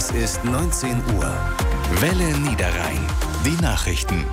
Es ist 19 Uhr. Welle Niederrhein. Die Nachrichten.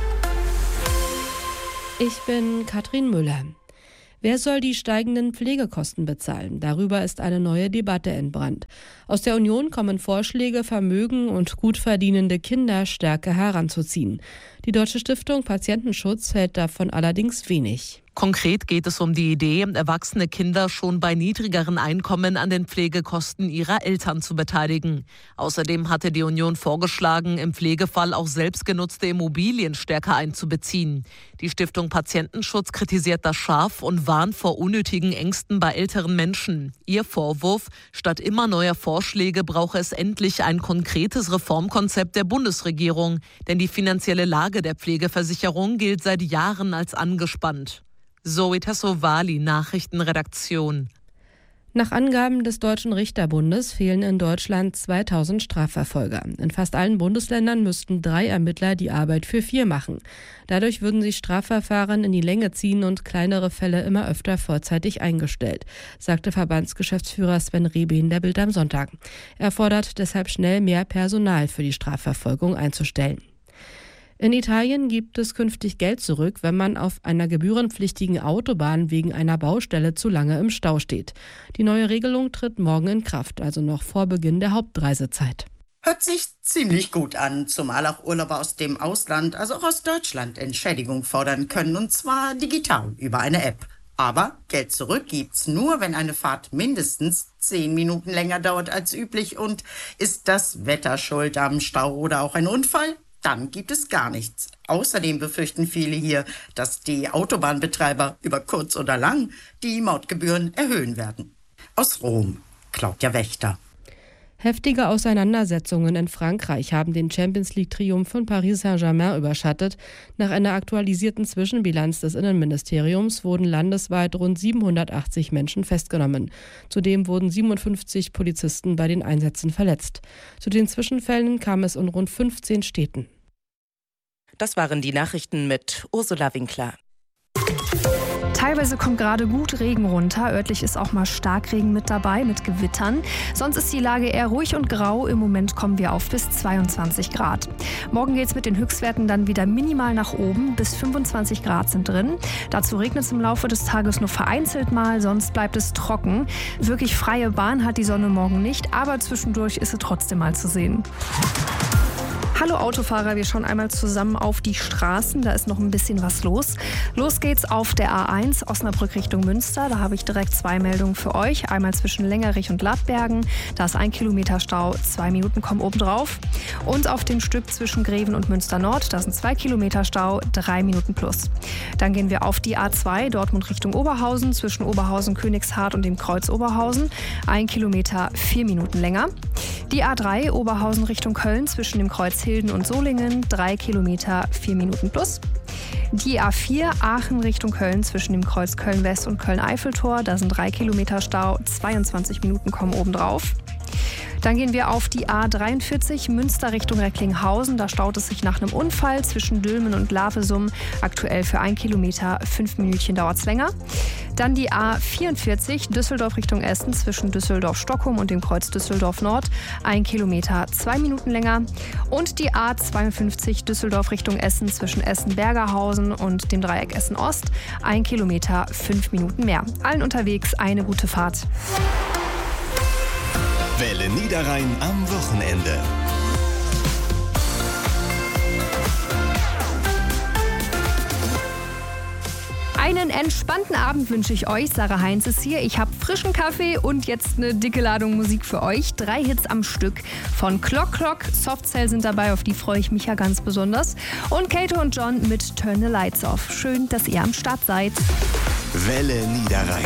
Ich bin Katrin Müller. Wer soll die steigenden Pflegekosten bezahlen? Darüber ist eine neue Debatte entbrannt. Aus der Union kommen Vorschläge, Vermögen und gut verdienende Kinder stärker heranzuziehen. Die Deutsche Stiftung Patientenschutz hält davon allerdings wenig. Konkret geht es um die Idee, erwachsene Kinder schon bei niedrigeren Einkommen an den Pflegekosten ihrer Eltern zu beteiligen. Außerdem hatte die Union vorgeschlagen, im Pflegefall auch selbstgenutzte Immobilien stärker einzubeziehen. Die Stiftung Patientenschutz kritisiert das scharf und warnt vor unnötigen Ängsten bei älteren Menschen. Ihr Vorwurf: Statt immer neuer Vorschläge brauche es endlich ein konkretes Reformkonzept der Bundesregierung. Denn die finanzielle Lage der Pflegeversicherung gilt seit Jahren als angespannt. Zoe Tassovali, Nachrichtenredaktion. Nach Angaben des Deutschen Richterbundes fehlen in Deutschland 2000 Strafverfolger. In fast allen Bundesländern müssten 3 Ermittler die Arbeit für 4 machen. Dadurch würden sich Strafverfahren in die Länge ziehen und kleinere Fälle immer öfter vorzeitig eingestellt, sagte Verbandsgeschäftsführer Sven Rehbein der Bild am Sonntag. Er fordert deshalb schnell mehr Personal für die Strafverfolgung einzustellen. In Italien gibt es künftig Geld zurück, wenn man auf einer gebührenpflichtigen Autobahn wegen einer Baustelle zu lange im Stau steht. Die neue Regelung tritt morgen in Kraft, also noch vor Beginn der Hauptreisezeit. Hört sich ziemlich gut an, zumal auch Urlauber aus dem Ausland, also auch aus Deutschland, Entschädigung fordern können, und zwar digital über eine App. Aber Geld zurück gibt's nur, wenn eine Fahrt mindestens 10 Minuten länger dauert als üblich. Und ist das Wetter schuld am Stau oder auch ein Unfall? Dann gibt es gar nichts. Außerdem befürchten viele hier, dass die Autobahnbetreiber über kurz oder lang die Mautgebühren erhöhen werden. Aus Rom, Claudia Wächter. Heftige Auseinandersetzungen in Frankreich haben den Champions-League-Triumph von Paris Saint-Germain überschattet. Nach einer aktualisierten Zwischenbilanz des Innenministeriums wurden landesweit rund 780 Menschen festgenommen. Zudem wurden 57 Polizisten bei den Einsätzen verletzt. Zu den Zwischenfällen kam es in rund 15 Städten. Das waren die Nachrichten mit Ursula Winkler. Teilweise kommt gerade gut Regen runter. Örtlich ist auch mal Starkregen mit dabei, mit Gewittern. Sonst ist die Lage eher ruhig und grau. Im Moment kommen wir auf bis 22 Grad. Morgen geht es mit den Höchstwerten dann wieder minimal nach oben. Bis 25 Grad sind drin. Dazu regnet es im Laufe des Tages nur vereinzelt mal, sonst bleibt es trocken. Wirklich freie Bahn hat die Sonne morgen nicht, aber zwischendurch ist sie trotzdem mal zu sehen. Hallo Autofahrer, wir schauen einmal zusammen auf die Straßen, da ist noch ein bisschen was los. Los geht's auf der A1 Osnabrück Richtung Münster, da habe ich direkt 2 Meldungen für euch. Einmal zwischen Längerich und Lappbergen, da ist 1 Kilometer Stau, 2 Minuten kommen obendrauf. Und auf dem Stück zwischen Greven und Münster Nord, da sind 2 Kilometer Stau, 3 Minuten plus. Dann gehen wir auf die A2 Dortmund Richtung Oberhausen, zwischen Oberhausen, Königshardt und dem Kreuz Oberhausen, 1 Kilometer, 4 Minuten länger. Die A3 Oberhausen Richtung Köln, zwischen dem Kreuz Hilden und Solingen, 3 Kilometer, 4 Minuten plus. Die A4 Aachen Richtung Köln, zwischen dem Kreuz Köln-West und Köln-Eiffeltor, da sind 3 Kilometer Stau, 22 Minuten kommen obendrauf. Dann gehen wir auf die A43 Münster Richtung Recklinghausen. Da staut es sich nach einem Unfall zwischen Dülmen und Lavesum. Aktuell für 1 Kilometer, 5 Minütchen dauert es länger. Dann die A44 Düsseldorf Richtung Essen zwischen Düsseldorf-Stockholm und dem Kreuz Düsseldorf Nord. 1 Kilometer, 2 Minuten länger. Und die A52 Düsseldorf Richtung Essen zwischen Essen-Bergerhausen und dem Dreieck Essen-Ost. 1 Kilometer, 5 Minuten mehr. Allen unterwegs eine gute Fahrt. Welle Niederrhein am Wochenende. Einen entspannten Abend wünsche ich euch. Sarah Heinz ist hier. Ich habe frischen Kaffee und jetzt eine dicke Ladung Musik für euch. 3 Hits am Stück von Clock Clock. Softcell sind dabei, auf die freue ich mich ja ganz besonders. Und Kato und John mit Turn the Lights Off. Schön, dass ihr am Start seid. Welle Niederrhein.